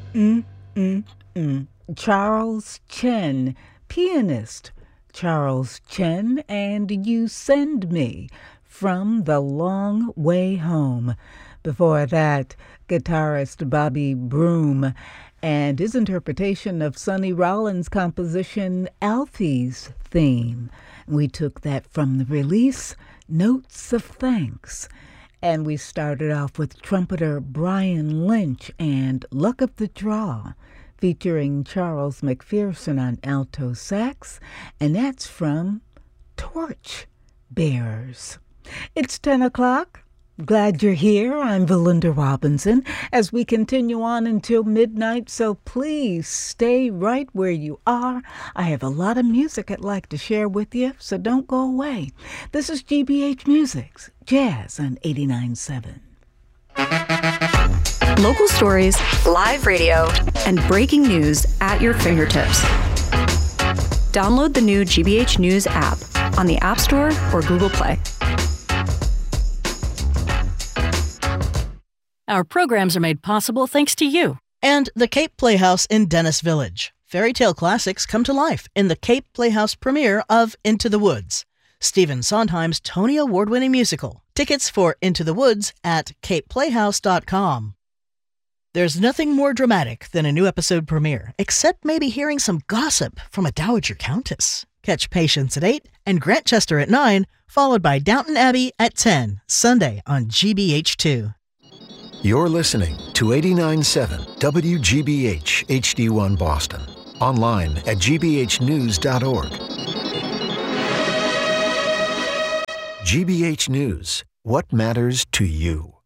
Mm, mm, mm. Charles Chen, pianist. Charles Chen and You Send Me from The Long Way Home. Before that, guitarist Bobby Broom and his interpretation of Sonny Rollins' composition Alfie's Theme. We took that from the release Notes of Thanks. And we started off with trumpeter Brian Lynch and Luck of the Draw, featuring Charles McPherson on alto sax, and that's from Torch Bearers. It's 10 o'clock. Glad you're here. I'm Belinda Robinson as we continue on until midnight, so please stay right where you are. I have a lot of music I'd like to share with you, so don't go away. This is GBH Music's Jazz on 89.7. Local stories, live radio, and breaking news at your fingertips. Download the new GBH News app on the App Store or Google Play. Our programs are made possible thanks to you. And the Cape Playhouse in Dennis Village. Fairy tale classics come to life in the Cape Playhouse premiere of Into the Woods, Stephen Sondheim's Tony Award-winning musical. Tickets for Into the Woods at capeplayhouse.com. There's nothing more dramatic than a new episode premiere, except maybe hearing some gossip from a dowager countess. Catch Patience at 8 and Grantchester at 9, followed by Downton Abbey at 10, Sunday on GBH2. You're listening to 89.7 WGBH HD1 Boston. Online at gbhnews.org. GBH News. What matters to you?